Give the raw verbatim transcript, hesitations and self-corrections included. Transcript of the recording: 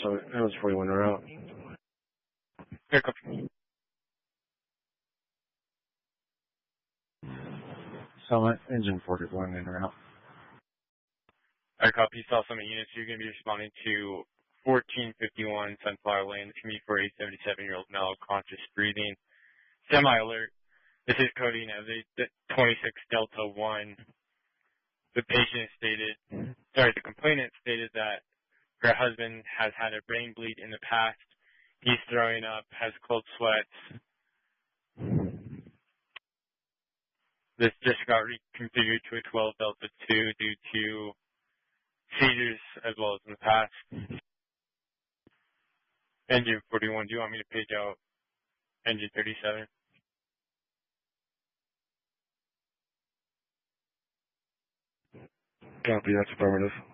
so that was forty-one en route. Here, copy. Summit, engine forty-one en route. Alright, copy. South Summit units, you're going to be responding to fourteen fifty-one Sunflower Lane. The commute for a seventy-seven-year-old male, conscious breathing, semi-alert. This is coding as a twenty-six Delta one. The patient stated, sorry, the complainant stated that her husband has had a brain bleed in the past. He's throwing up, has cold sweats. This just got reconfigured to a twelve Delta two due to seizures as well as in the past. Engine forty-one, do you want me to page out engine thirty-seven? Copy, that's affirmative.